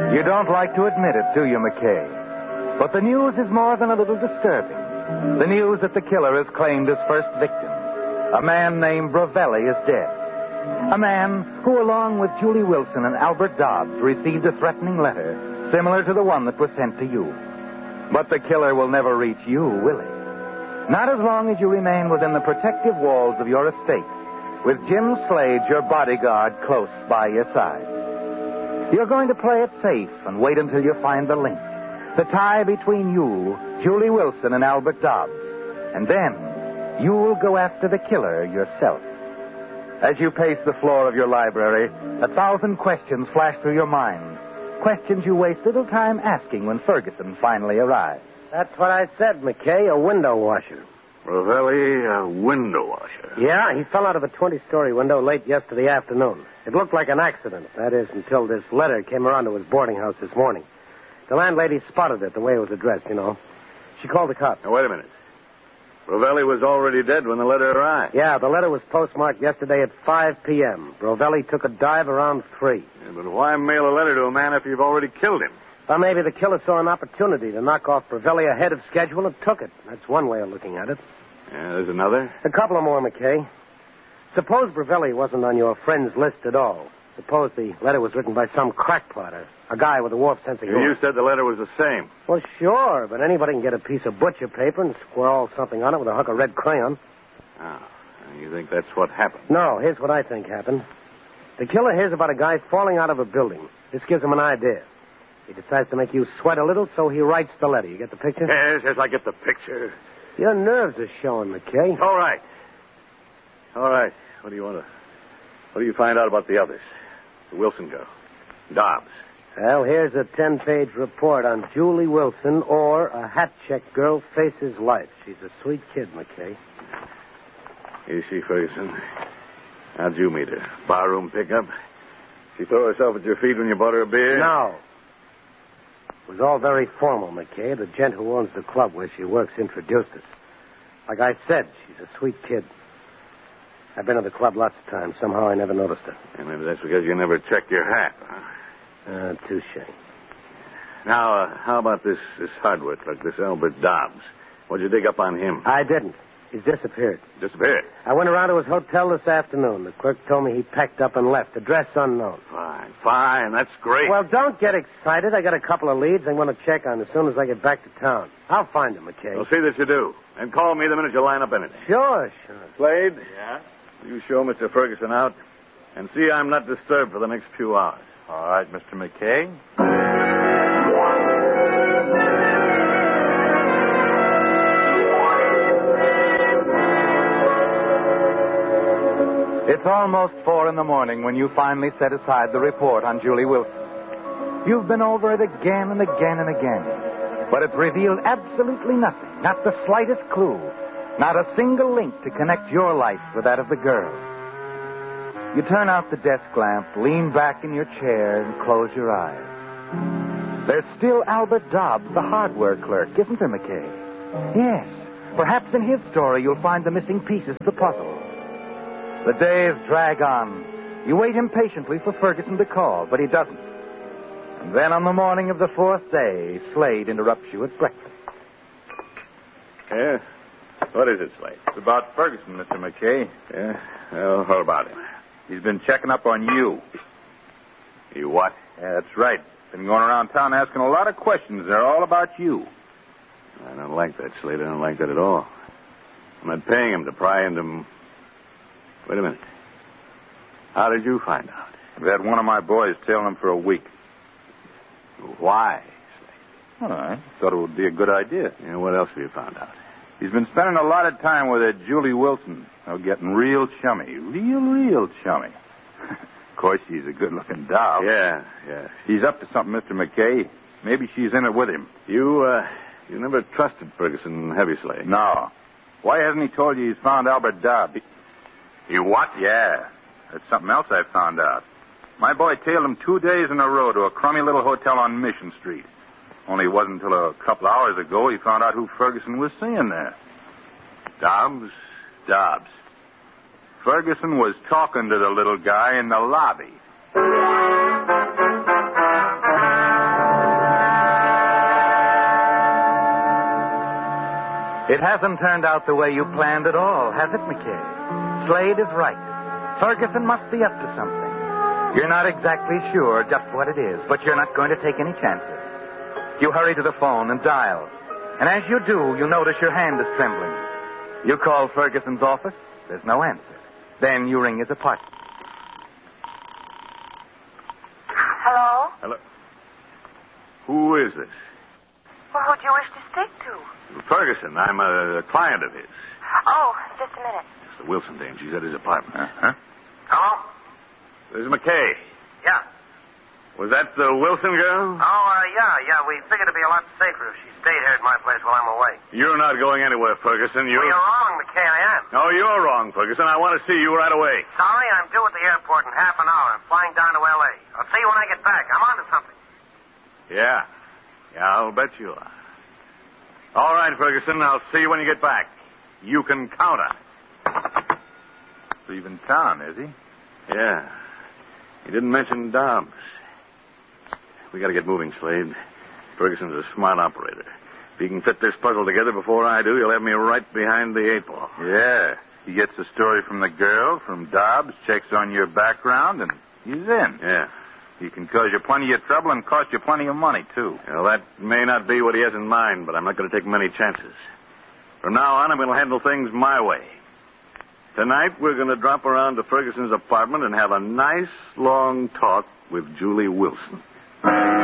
You don't like to admit it, do you, McKay? But the news is more than a little disturbing. The news that the killer has claimed his first victim. A man named Brovelli is dead. A man who, along with Julie Wilson and Albert Dobbs, received a threatening letter similar to the one that was sent to you. But the killer will never reach you, will he? Not as long as you remain within the protective walls of your estate, with Jim Slade, your bodyguard, close by your side. You're going to play it safe and wait until you find the link, the tie between you, Julie Wilson, and Albert Dobbs. And then you'll go after the killer yourself. As you pace the floor of your library, 1,000 questions flash through your mind. Questions you waste little time asking when Ferguson finally arrives. That's what I said, McKay, a window washer. Rovelli, a window washer. Yeah, he fell out of a 20-story window late yesterday afternoon. It looked like an accident. That is, until this letter came around to his boarding house this morning. The landlady spotted it the way it was addressed, you know. She called the cops. Now, wait a minute. Rovelli was already dead when the letter arrived. Yeah, the letter was postmarked yesterday at 5 p.m. Rovelli took a dive around 3. Yeah, but why mail a letter to a man if you've already killed him? Or maybe the killer saw an opportunity to knock off Brovelli ahead of schedule and took it. That's one way of looking at it. Yeah, there's another? A couple of more, McKay. Suppose Brovelli wasn't on your friend's list at all. Suppose the letter was written by some crackpot, a guy with a warped sense of humor. You said the letter was the same. Well, sure, but anybody can get a piece of butcher paper and scrawl something on it with a hook of red crayon. Oh, you think that's what happened? No, here's what I think happened. The killer hears about a guy falling out of a building. This gives him an idea. He decides to make you sweat a little, so he writes the letter. You get the picture? Yes, I get the picture. Your nerves are showing, McKay. All right. What do you find out about the others? The Wilson girl. Dobbs. Well, here's a 10-page report on Julie Wilson, or a hat-check girl faces life. She's a sweet kid, McKay. Here she, Ferguson. How'd you meet her? Barroom pickup? She throw herself at your feet when you bought her a beer? No. It was all very formal, McKay. The gent who owns the club where she works introduced us. Like I said, she's a sweet kid. I've been to the club lots of times. Somehow I never noticed her. Yeah, maybe that's because you never checked your hat, huh? Touche. Now, how about this hardware clerk, this Albert Dobbs? What'd you dig up on him? I didn't. He's disappeared. Disappeared? I went around to his hotel this afternoon. The clerk told me he packed up and left. Address unknown. Fine. That's great. Well, don't get excited. I got a couple of leads I'm going to check on as soon as I get back to town. I'll find him, McKay. Well, see that you do. And call me the minute you line up anything. Sure. Slade? Yeah? You show Mr. Ferguson out and see I'm not disturbed for the next few hours. All right, Mr. McKay. It's almost 4 a.m. when you finally set aside the report on Julie Wilson. You've been over it again and again and again, but it's revealed absolutely nothing, not the slightest clue, not a single link to connect your life with that of the girl. You turn out the desk lamp, lean back in your chair, and close your eyes. There's still Albert Dobbs, the hardware clerk, isn't there, McKay? Yes. Perhaps in his story you'll find the missing pieces of the puzzle. The days drag on. You wait impatiently for Ferguson to call, but he doesn't. And then on the morning of the 4th day, Slade interrupts you at breakfast. Yeah? What is it, Slade? It's about Ferguson, Mr. McKay. Yeah? Well, what about him? He's been checking up on you. You what? Yeah, that's right. Been going around town asking a lot of questions. They're all about you. I don't like that, Slade. I don't like that at all. I'm not paying him to pry into... Wait a minute. How did you find out? I've had one of my boys tailing him for a week. Why, Slade? Well, I thought it would be a good idea. Yeah, what else have you found out? He's been spending a lot of time with that Julie Wilson. They're getting real chummy. Real chummy. Of course, she's a good-looking doll. Yeah. He's up to something, Mr. McKay. Maybe she's in it with him. You never trusted Ferguson, have you, Slade? No. Why hasn't he told you he's found Albert Dobbs? You what? Yeah. That's something else I found out. My boy tailed him 2 days in a row to a crummy little hotel on Mission Street. Only it wasn't until a couple hours ago he found out who Ferguson was seeing there. Dobbs. Ferguson was talking to the little guy in the lobby. It hasn't turned out the way you planned at all, has it, McKay? Slade is right. Ferguson must be up to something. You're not exactly sure just what it is, but you're not going to take any chances. You hurry to the phone and dial. And as you do, you notice your hand is trembling. You call Ferguson's office. There's no answer. Then you ring his apartment. Hello? Hello? Who is this? Well, who do you wish to speak to? Ferguson. I'm a client of his. Oh, just a minute. It's the Wilson dame. She's at his apartment. Uh-huh. Hello? This is McKay. Yeah. Was that the Wilson girl? Yeah. We figured it'd be a lot safer if she stayed here at my place while I'm away. You're not going anywhere, Ferguson. Well, you're wrong, McKay. I am. No, you're wrong, Ferguson. I want to see you right away. Sorry, I'm due at the airport in half an hour. I'm flying down to L.A. I'll see you when I get back. I'm on to something. Yeah, I'll bet you are. All right, Ferguson. I'll see you when you get back. You can count on it. Leaving town, is he? Yeah. He didn't mention Dobbs. We got to get moving, Slade. Ferguson's a smart operator. If he can fit this puzzle together before I do, he'll have me right behind the 8-ball. Yeah. He gets the story from the girl, from Dobbs, checks on your background, and he's in. Yeah. He can cause you plenty of trouble and cost you plenty of money, too. Well, that may not be what he has in mind, but I'm not going to take many chances. From now on, I'm going to handle things my way. Tonight, we're going to drop around to Ferguson's apartment and have a nice, long talk with Julie Wilson.